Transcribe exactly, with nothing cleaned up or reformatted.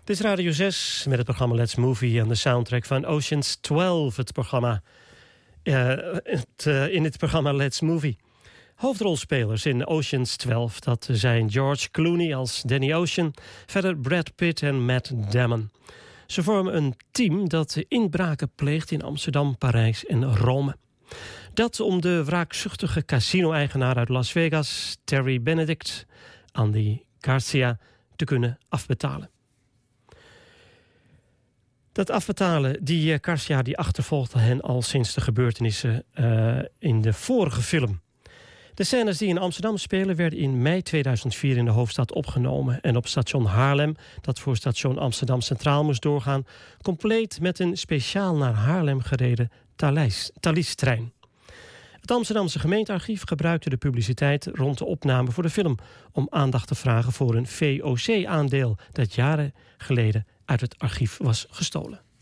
Dit is Radio zes met het programma Let's Movie en de soundtrack van Ocean's twaalf. Het programma, uh, het, uh, in het programma Let's Movie. Hoofdrolspelers in Ocean's twaalf, dat zijn George Clooney als Danny Ocean, verder Brad Pitt en Matt Damon. Ze vormen een team dat inbraken pleegt in Amsterdam, Parijs en Rome. Dat om de wraakzuchtige casino-eigenaar uit Las Vegas, Terry Benedict, Andy Garcia, te kunnen afbetalen. Dat afbetalen, die Garcia die achtervolgde hen al sinds de gebeurtenissen uh, in de vorige film. De scènes die in Amsterdam spelen werden in mei tweeduizend vier in de hoofdstad opgenomen. En op station Haarlem, dat voor station Amsterdam Centraal moest doorgaan, compleet met een speciaal naar Haarlem gereden Thalys-trein. Het Amsterdamse gemeentearchief gebruikte de publiciteit rond de opname voor de film om aandacht te vragen voor een V O C-aandeel dat jaren geleden uit het archief was gestolen.